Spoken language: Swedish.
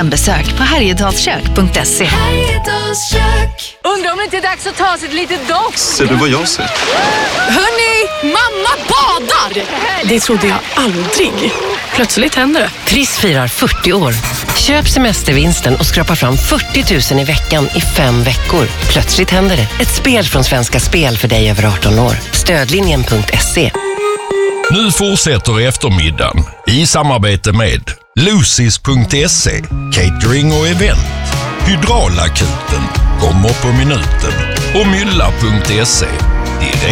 hembesök på Härjedalskök.se. Härjedalskök. Undrar om det inte är dags att ta sig ett litet dopp. Ser du vad jag ser? Hörni, mamma badar! Det trodde jag aldrig. Plötsligt händer det. Triss firar 40 år. Köp semestervinsten och skrapa fram 40 000 i veckan i 5 veckor. Plötsligt händer det. Ett spel från Svenska Spel för dig över 18 år. Stödlinjen.se. Nu fortsätter eftermiddagen i samarbete med Lucis.se, catering och event, Hydraulakuten, kommer på minuten och Mylla.se, direkt